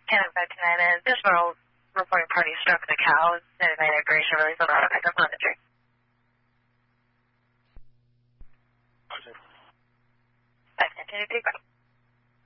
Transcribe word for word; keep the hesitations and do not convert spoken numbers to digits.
Cannon five two nine, and additional reporting party struck the cow. United nine operation release on auto pickup on the tree. Five, continue to take back.